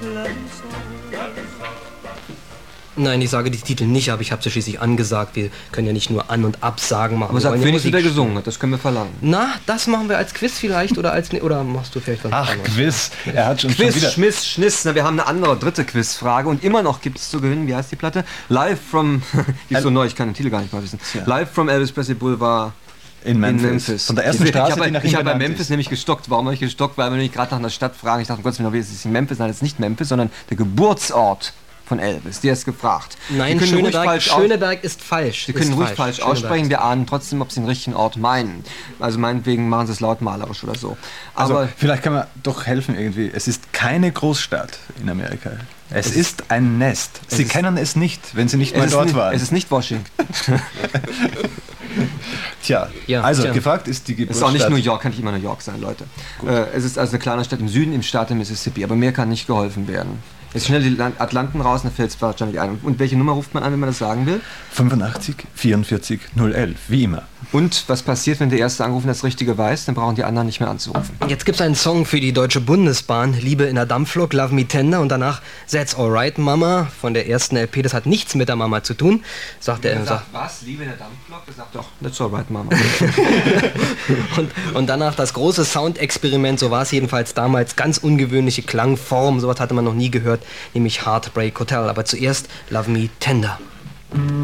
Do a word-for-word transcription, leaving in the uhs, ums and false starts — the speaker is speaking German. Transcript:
Nein, ich sage die Titel nicht, aber ich habe sie schließlich angesagt. Wir können ja nicht nur An- und Absagen machen. Aber sag wenigstens, wer gesungen hat, das können wir verlangen. Na, das machen wir als Quiz vielleicht oder als... Oder machst du vielleicht was Ach, anderes? Quiz. Er hat schon, Quiz, schon wieder... Schmiss, Schniss. Na, wir haben eine andere, dritte Quizfrage und immer noch gibt es zu gewinnen, wie heißt die Platte? Live from... die ist so neu, ich kann den Titel gar nicht mal wissen. Tja. Live from Elvis Presley Boulevard... In Memphis. In Memphis. Von der ersten ich, Straße, ich habe, die nach ihm Ich habe bei benannt Memphis ist. nämlich gestockt. Warum habe ich gestockt? Weil wir nämlich gerade nach einer Stadt fragen. Ich dachte, um Gottes Willen, wie ist es in Memphis? Nein, das ist nicht Memphis, sondern der Geburtsort von Elvis. Der ist gefragt. Nein, wir können ruhig Schöneberg, falsch aus- Schöneberg ist falsch. Sie können ist ruhig falsch Schöneberg aussprechen, ist- wir ahnen trotzdem, ob Sie den richtigen Ort meinen. Also meinetwegen machen Sie es lautmalerisch oder so. Aber Also, vielleicht kann man doch helfen irgendwie. Es ist keine Großstadt in Amerika. Es, Es ist ein Nest. Sie ist- kennen es nicht, wenn Sie nicht es mal ist, dort nicht, waren. es ist nicht Washington. Tja, Ja, also tja. gefragt ist die Es ist Geburtsstadt. auch nicht New York, kann nicht immer New York sein, Leute. Äh, es ist also eine kleine Stadt im Süden, im Staat der Mississippi. Aber mehr kann nicht geholfen werden. Jetzt schnell die Land- Atlanten raus, dann fällt es wahrscheinlich ein. Und welche Nummer ruft man an, wenn man das sagen will? fünfundachtzig vierundvierzig null elf, wie immer. Und was passiert, wenn der Erste anrufen das Richtige weiß? Dann brauchen die anderen nicht mehr anzurufen. Jetzt gibt es einen Song für die Deutsche Bundesbahn, Liebe in der Dampflok, Love Me Tender und danach That's Alright Mama von der ersten L P. Das hat nichts mit der Mama zu tun, sagt er. Sagt, was? Liebe in der Dampflok? Er sagt doch, That's Alright Mama. und, und danach das große Soundexperiment, so war es jedenfalls damals, ganz ungewöhnliche Klangform, sowas hatte man noch nie gehört, nämlich Heartbreak Hotel. Aber zuerst Love Me Tender.